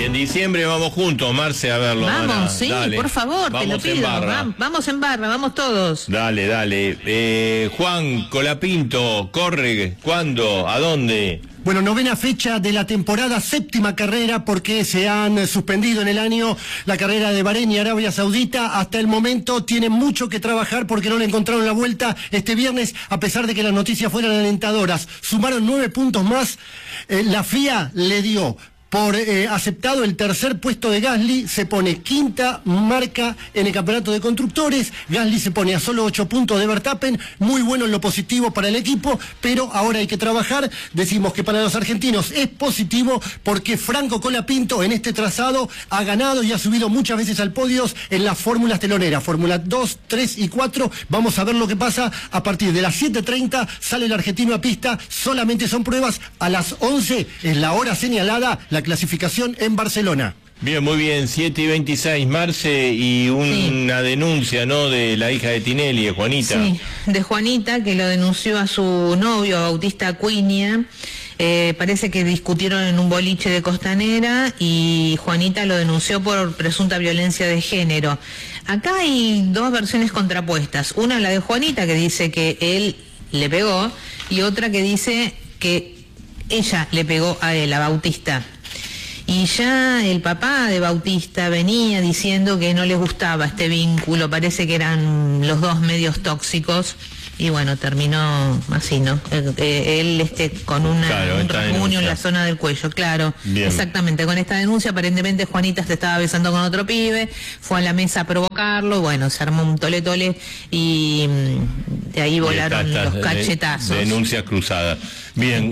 en diciembre vamos juntos, Marce, a verlo. Vamos, Ana. sí, Dale. por favor, Vamos te lo pido. Vamos en barra, vamos todos. Dale. Juan Colapinto, corre, ¿cuándo? ¿A dónde? Bueno, 9ª fecha de la temporada, 7ª carrera, porque se han suspendido en el año la carrera de Bahrein y Arabia Saudita. Hasta el momento tienen mucho que trabajar porque no le encontraron la vuelta este viernes, a pesar de que las noticias fueran alentadoras. Sumaron 9 puntos más. La FIA le dio por aceptado el tercer puesto de Gasly, se pone 5ª marca en el campeonato de constructores. Gasly se pone a solo 8 puntos de Verstappen, muy bueno en lo positivo para el equipo, pero ahora hay que trabajar. Decimos que para los argentinos es positivo porque Franco Colapinto en este trazado ha ganado y ha subido muchas veces al podio en las fórmulas teloneras, Fórmula 2, 3 y 4. Vamos a ver lo que pasa a partir de las 7:30, sale el argentino a pista, solamente son pruebas. A las 11 es la hora señalada, la clasificación en Barcelona. Bien, muy bien, 7:26, Marce, y una denuncia, ¿no?, de la hija de Tinelli, de Juanita. Sí, de Juanita, que lo denunció a su novio, Bautista Acuña. Parece que discutieron en un boliche de Costanera y Juanita lo denunció por presunta violencia de género. Acá hay dos versiones contrapuestas. Una, la de Juanita, que dice que él le pegó, y otra que dice que ella le pegó a él, a Bautista. Y ya el papá de Bautista venía diciendo que no les gustaba este vínculo, parece que eran los dos medios tóxicos, y bueno, terminó así, ¿no? Él con un rasguño en la zona del cuello, claro. Bien. Exactamente, con esta denuncia aparentemente Juanita se estaba besando con otro pibe, fue a la mesa a provocarlo, bueno, se armó un tole y de ahí volaron los cachetazos. Denuncias cruzadas. Bien,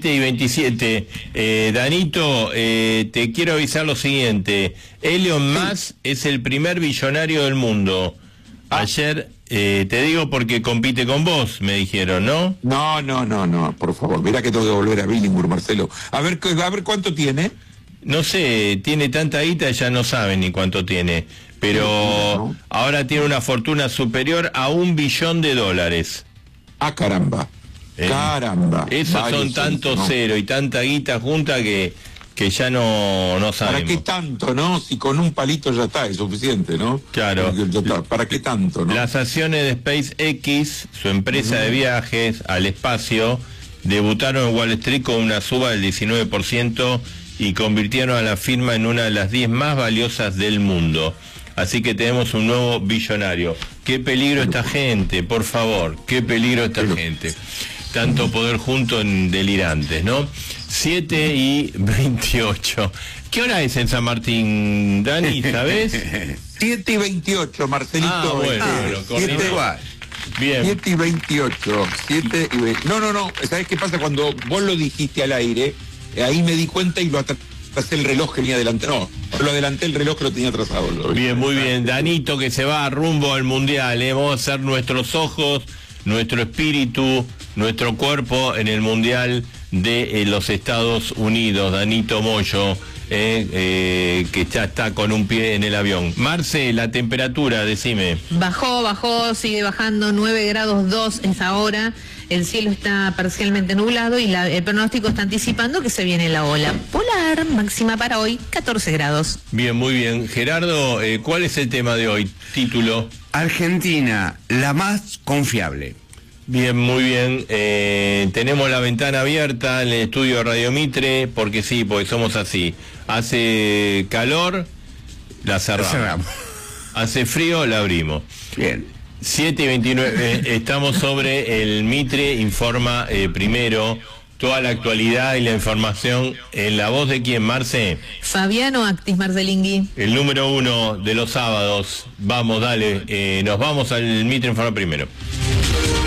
7:27. Danito, te quiero avisar lo siguiente. Elon Musk es el primer billonario del mundo. Ayer, te digo porque compite con vos, me dijeron, ¿no? No, por favor. Mirá que tengo que volver a Billinghurst, Marcelo. A ver cuánto tiene. No sé, tiene tanta guita, ya no saben ni cuánto tiene. Pero ahora tiene una fortuna superior a $1 billón. Ah, caramba. Caramba. Esos son tantos ceros y tanta guita junta que ya no sabemos. ¿Para qué tanto, no? Si con un palito ya está, es suficiente, ¿no? Claro. ¿Para qué tanto, no? Las acciones de SpaceX, su empresa de viajes al espacio, debutaron en Wall Street con una suba del 19% y convirtieron a la firma en una de las 10 más valiosas del mundo. Así que tenemos un nuevo billonario. Qué peligro esta gente, por favor, qué peligro esta gente. Tanto poder junto en delirantes, ¿no? 7:28. ¿Qué hora es en San Martín, Dani, sabes? 7:28, Marcelito. Ah, bueno, bien. 7:28. No. ¿Sabés qué pasa? Cuando vos lo dijiste al aire, ahí me di cuenta y lo atrasé el reloj que venía adelante. No, lo adelanté el reloj que lo tenía atrasado. Bien, muy bien. Danito, que se va rumbo al Mundial, ¿eh? Vamos a hacer nuestros ojos, nuestro espíritu, nuestro cuerpo en el Mundial de los Estados Unidos. Danito Moyo, que ya está con un pie en el avión. Marce, la temperatura, decime. Bajó, sigue bajando, 9 grados 2 es ahora. El cielo está parcialmente nublado y el pronóstico está anticipando que se viene la ola polar, máxima para hoy, 14 grados. Bien, muy bien. Gerardo, ¿cuál es el tema de hoy? Título. Argentina, la más confiable. Bien, muy bien. Tenemos la ventana abierta en el estudio de Radio Mitre, porque sí, porque somos así. Hace calor, la cerramos. Hace frío, la abrimos. Bien. 7:29, estamos sobre el Mitre Informa primero, toda la actualidad y la información en la voz de quién, Marce. Fabiano Actis Marcelingui. El número 1 de los sábados. Vamos, dale, nos vamos al Mitre Informa primero.